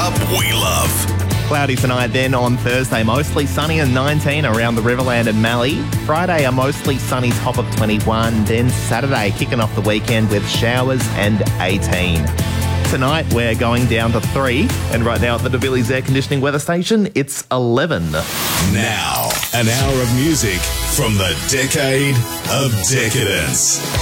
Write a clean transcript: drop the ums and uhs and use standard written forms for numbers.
up we love. Cloudy tonight, then on Thursday, mostly sunny and 19 around the Riverland and Mallee. Friday, a mostly sunny top of 21. Then Saturday, kicking off the weekend with showers and 18. Tonight, we're going down to 3. And right now at the DeVillies Air Conditioning Weather Station, it's 11. Now, an hour of music from the decade of decadence.